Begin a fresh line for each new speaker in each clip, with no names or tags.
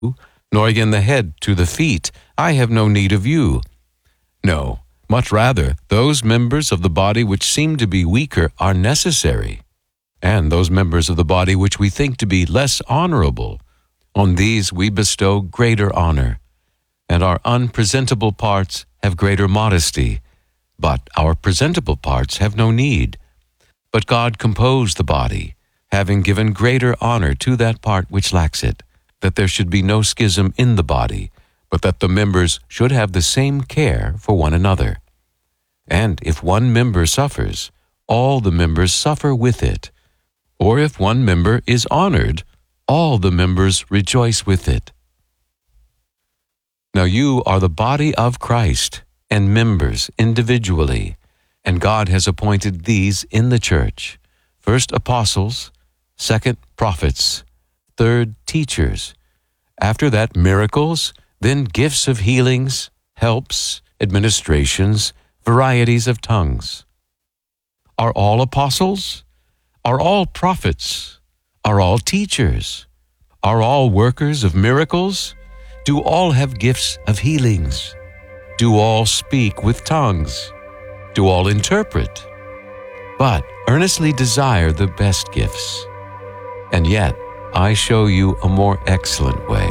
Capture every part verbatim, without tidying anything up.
nor again the head to the feet. I have no need of you. No, much rather, those members of the body which seem to be weaker are necessary, and those members of the body which we think to be less honorable, on these we bestow greater honor, and our unpresentable parts have greater modesty, but our presentable parts have no need. But God composed the body, having given greater honor to that part which lacks it, that there should be no schism in the body, but that the members should have the same care for one another. And if one member suffers, all the members suffer with it. Or if one member is honored, all the members rejoice with it. Now you are the body of Christ, and members individually, and God has appointed these in the church: first apostles, second prophets, third teachers, after that miracles, then gifts of healings, helps, administrations, varieties of tongues. Are all apostles? Are all prophets? Are all teachers? Are all workers of miracles? Do all have gifts of healings? Do all speak with tongues? Do all interpret? But earnestly desire the best gifts. And yet I show you a more excellent way.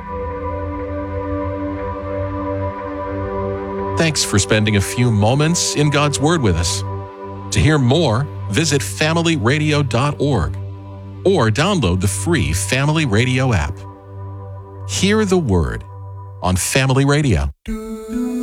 Thanks for spending a few moments in God's Word with us. To hear more, visit family radio dot org or download the free Family Radio app. Hear the Word on Family Radio.